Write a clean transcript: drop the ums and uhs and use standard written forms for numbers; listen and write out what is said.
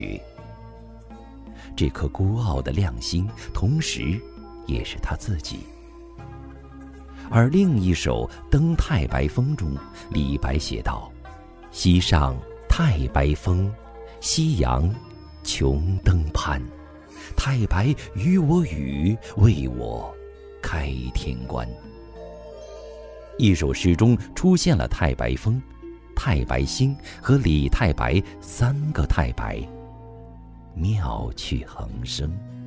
这颗孤傲的亮星，同时也是他自己。而另一首《登太白峰》中，李白写道：“西上太白峰，夕阳穷登攀。太白与我语，为我开天关。”一首诗中出现了太白峰、太白星和李太白三个太白，妙趣横生。